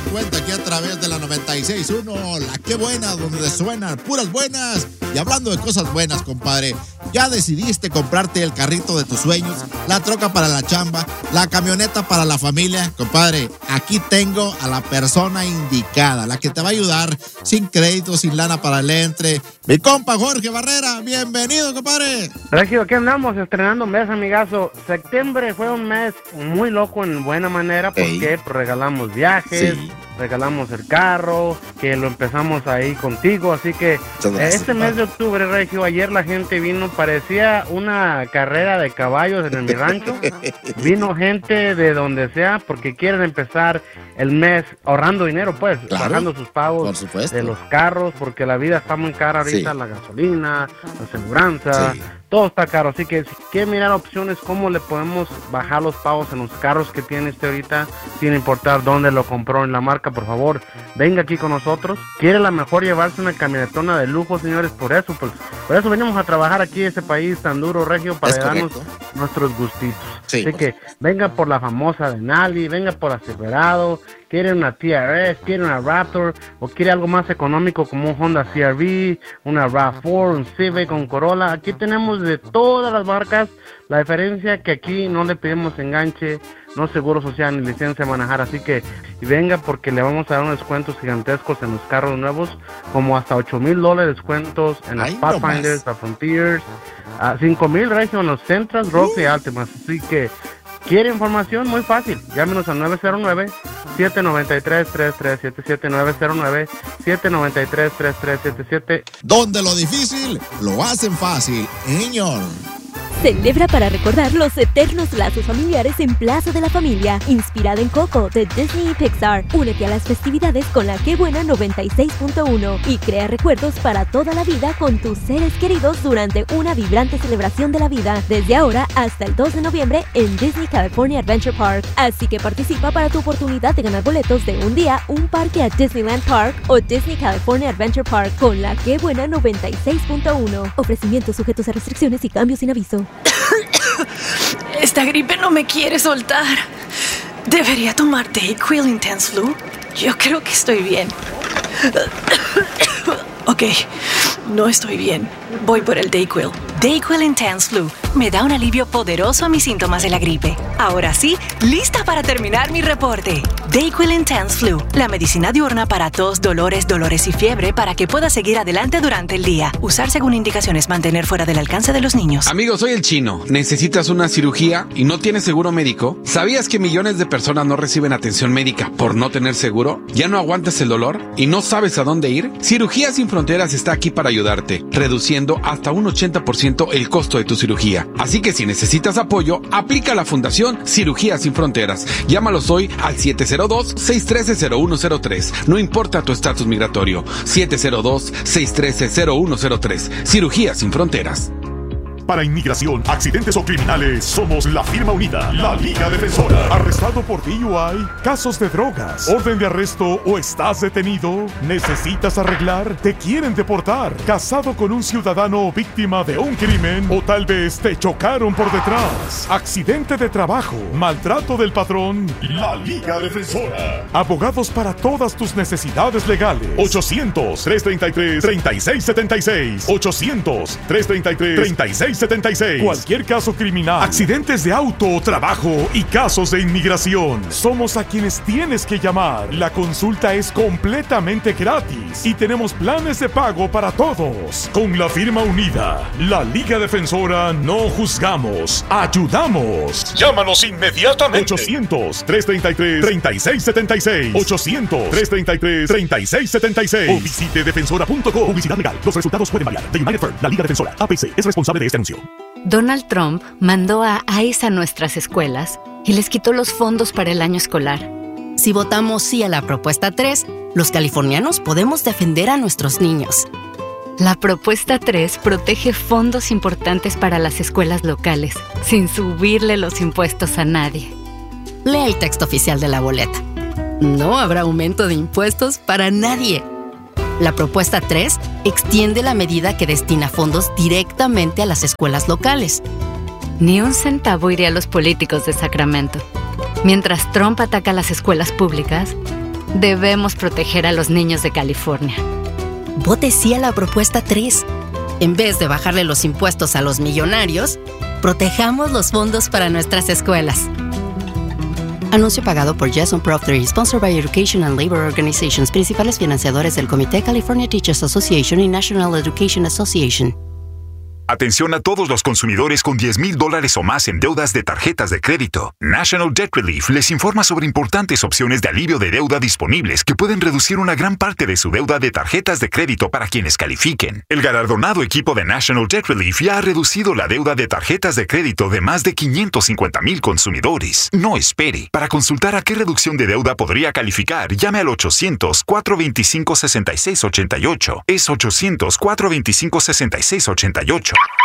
cuenta aquí a través de la 96.1, la que buena, donde suenan puras buenas. Y hablando de cosas buenas, compadre, ya decidiste comprarte el carrito de tus sueños, la troca para la chamba, la camioneta para la familia. Compadre, aquí tengo a la persona indicada, la que te va a ayudar sin crédito, sin lana para el entre. Mi compa Jorge Barrera, bienvenido, compadre. Regio, aquí andamos estrenando mes, amigazo. Septiembre fue un mes muy loco en buena manera porque regalamos viajes, regalamos el carro, que lo empezamos ahí contigo, así que este mes de octubre, Regio, ayer la gente vino, parecía una carrera de caballos en mi rancho. Vino gente de donde sea porque quieren empezar el mes ahorrando dinero, pues, bajando sus pagos de los carros, porque la vida está muy cara ahorita, la gasolina, la aseguranza, todo está caro, así que si quiere mirar opciones, cómo le podemos bajar los pagos en los carros que tiene usted ahorita, sin importar dónde lo compró en la marca, por favor, venga aquí con nosotros. Quiere la mejor llevarse una camionetona de lujo, señores, por eso venimos a trabajar aquí en ese país tan duro, Regio, para darnos nuestros gustitos. Así que venga por la famosa Denali, venga por la Silverado, quiere una TRS, quiere una Raptor, o quiere algo más económico como un Honda CR-V, una RAV4, un Civic, un Corolla. Aquí tenemos de todas las marcas. La diferencia es que aquí no le pedimos enganche, no seguro social ni licencia de manejar, así que y venga porque le vamos a dar unos descuentos gigantescos en los carros nuevos, como hasta $8,000 descuentos en las Pathfinders, las Frontiers, $5,000 Regio en los Sentras, Rogue y Altimas. Así que ¿quiere información? Muy fácil. Llámenos al 909-793-3377, 909-793-3377. Donde lo difícil lo hacen fácil, señor. Celebra para recordar los eternos lazos familiares en Plaza de la Familia, inspirada en Coco de Disney y Pixar. Únete a las festividades con la Que Buena 96.1 y crea recuerdos para toda la vida con tus seres queridos durante una vibrante celebración de la vida, desde ahora hasta el 2 de noviembre en Disney California Adventure Park. Así que participa para tu oportunidad de ganar boletos de un día, un parque a Disneyland Park o Disney California Adventure Park con la Que Buena 96.1. Ofrecimientos sujetos a restricciones y cambios sin aviso. Esta gripe no me quiere soltar. ¿Debería tomar Dayquil Intense Flu? Yo creo que estoy bien. Ok, no estoy bien. Voy por el Dayquil. Dayquil Intense Flu me da un alivio poderoso a mis síntomas de la gripe. Ahora sí, lista para terminar mi reporte. Dayquil Intense Flu, la medicina diurna para tos, dolores y fiebre para que pueda seguir adelante durante el día. Usar según indicaciones, mantener fuera del alcance de los niños. Amigo, soy el Chino. ¿Necesitas una cirugía y no tienes seguro médico? ¿Sabías que millones de personas no reciben atención médica por no tener seguro? ¿Ya no aguantas el dolor y no sabes a dónde ir? Cirugías Sin Fronteras está aquí para ayudarte, reduciendo hasta un 80% el costo de tu cirugía. Así que si necesitas apoyo, aplica a la Fundación Cirugías Sin Fronteras. Llámalos hoy al 702-613-0103. No importa tu estatus migratorio. 702-613-0103. Cirugías Sin Fronteras. Para inmigración, accidentes o criminales, somos la firma unida, la Liga Defensora. ¿Arrestado por DUI? ¿Casos de drogas? ¿Orden de arresto o estás detenido? ¿Necesitas arreglar? ¿Te quieren deportar? ¿Casado con un ciudadano víctima de un crimen? ¿O tal vez te chocaron por detrás? ¿Accidente de trabajo? ¿Maltrato del patrón? La Liga Defensora. Abogados para todas tus necesidades legales. 800-333-3676. 800-333-3676. Cualquier caso criminal, accidentes de auto, trabajo y casos de inmigración. Somos a quienes tienes que llamar. La consulta es completamente gratis y tenemos planes de pago para todos. Con la firma unida, la Liga Defensora, no juzgamos, ayudamos. Llámanos inmediatamente. 800-333-3676. 800-333-3676. O visite defensora.com. Publicidad legal. Los resultados pueden variar. The United Firm, la Liga Defensora, APC, es responsable de este anuncio. Donald Trump mandó a ICE a nuestras escuelas y les quitó los fondos para el año escolar. Si votamos sí a la propuesta 3, los californianos podemos defender a nuestros niños. La propuesta 3 protege fondos importantes para las escuelas locales, sin subirle los impuestos a nadie. Lea el texto oficial de la boleta. No habrá aumento de impuestos para nadie. La propuesta 3 extiende la medida que destina fondos directamente a las escuelas locales. Ni un centavo iría a los políticos de Sacramento. Mientras Trump ataca a las escuelas públicas, Debemos proteger a los niños de California. Vote sí a la propuesta 3. En vez de bajarle los impuestos a los millonarios, protejamos los fondos para nuestras escuelas. Anuncio pagado por Jason Proctor y sponsored by Education and Labor Organizations, principales financiadores del Comité California Teachers Association y National Education Association. Atención a todos los consumidores con $10,000 o más en deudas de tarjetas de crédito. National Debt Relief les informa sobre importantes opciones de alivio de deuda disponibles que pueden reducir una gran parte de su deuda de tarjetas de crédito para quienes califiquen. El galardonado equipo de National Debt Relief ya ha reducido la deuda de tarjetas de crédito de más de 550,000 consumidores. No espere. Para consultar a qué reducción de deuda podría calificar, llame al 800-425-6688. Es 800-425-6688.